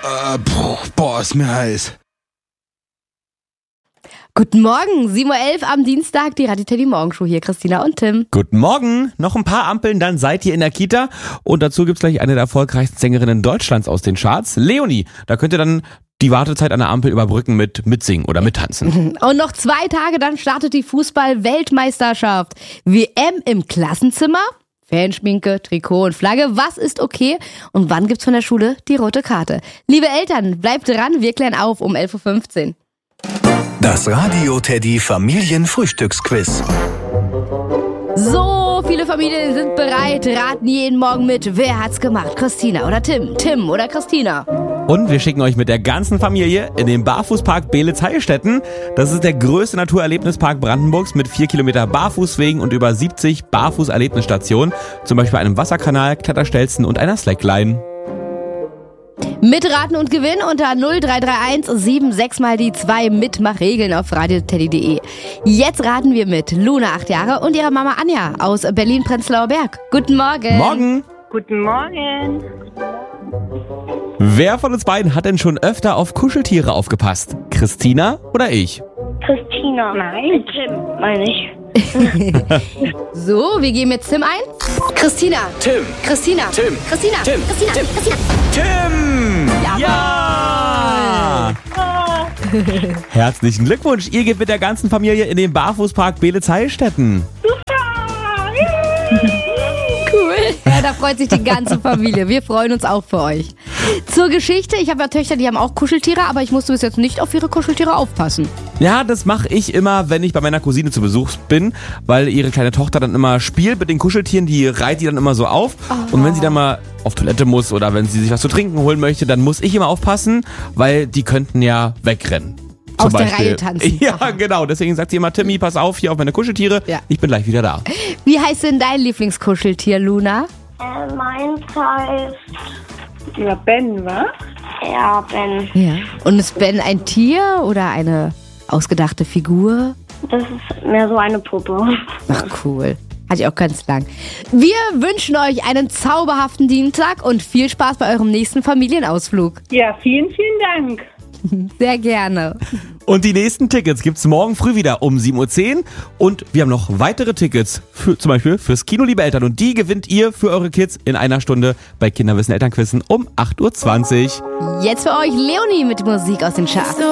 Ist mir heiß. Guten Morgen, 7:11 Uhr am Dienstag, die Radio Teddy Morgenshow hier, Christina und Tim. Guten Morgen, noch ein paar Ampeln, dann seid ihr in der Kita. Und dazu gibt's gleich eine der erfolgreichsten Sängerinnen Deutschlands aus den Charts, Leonie. Da könnt ihr dann die Wartezeit an der Ampel überbrücken mit Mitsingen oder Mittanzen. Und noch 2 Tage, dann startet die Fußball-Weltmeisterschaft. WM im Klassenzimmer? Fanschminke, Trikot und Flagge, was ist okay? Und wann gibt's von der Schule die rote Karte? Liebe Eltern, bleibt dran, wir klären auf um 11:15 Uhr. Das Radio Teddy Familienfrühstücksquiz. So, viele Familien sind bereit, raten jeden Morgen mit. Wer hat's gemacht? Christina oder Tim? Tim oder Christina? Und wir schicken euch mit der ganzen Familie in den Barfußpark Beelitz-Heilstätten. Das ist der größte Naturerlebnispark Brandenburgs mit 4 Kilometer Barfußwegen und über 70 Barfußerlebnisstationen. Zum Beispiel einem Wasserkanal, Kletterstelzen und einer Slackline. Mitraten und gewinnen unter 0331 76 mal die 2 Mitmachregeln auf radioteddy.de. Jetzt raten wir mit Luna, 8 Jahre, und ihrer Mama Anja aus Berlin-Prenzlauer Berg. Guten Morgen. Morgen. Guten Morgen. Wer von uns beiden hat denn schon öfter auf Kuscheltiere aufgepasst? Christina oder ich? Christina. Nein. Tim, meine ich. So, wir gehen mit Tim ein. Christina. Tim. Christina. Tim. Christina. Tim. Christina. Tim. Christina. Tim! Ja! Herzlichen Glückwunsch, ihr geht mit der ganzen Familie in den Barfußpark Beelitz-Heilstätten. Cool. Ja, da freut sich die ganze Familie. Wir freuen uns auch für euch. Zur Geschichte, ich habe ja Töchter, die haben auch Kuscheltiere, aber ich musste bis jetzt nicht auf ihre Kuscheltiere aufpassen. Ja, das mache ich immer, wenn ich bei meiner Cousine zu Besuch bin, weil ihre kleine Tochter dann immer spielt mit den Kuscheltieren, die reiht die dann immer so auf. Oh. Und wenn sie dann mal auf Toilette muss oder wenn sie sich was zu trinken holen möchte, dann muss ich immer aufpassen, weil die könnten ja wegrennen. Aus der Reihe tanzen. Ja, genau. Deswegen sagt sie immer, Timmy, pass auf, hier auf meine Kuscheltiere. Ja. Ich bin gleich wieder da. Wie heißt denn dein Lieblingskuscheltier, Luna? Meins heißt... Ja, Ben, wa? Ja, Ben. Ja. Und ist Ben ein Tier oder eine ausgedachte Figur? Das ist mehr so eine Puppe. Ach, cool. Hatte ich auch ganz lang. Wir wünschen euch einen zauberhaften Dienstag und viel Spaß bei eurem nächsten Familienausflug. Ja, vielen, vielen Dank. Sehr gerne. Und die nächsten Tickets gibt's morgen früh wieder um 7:10 Uhr. Und wir haben noch weitere Tickets, zum Beispiel fürs Kino, liebe Eltern. Und die gewinnt ihr für eure Kids in einer Stunde bei Kinderwissen Elternquizzen um 8:20 Uhr. Jetzt für euch Leonie mit Musik aus den Charts.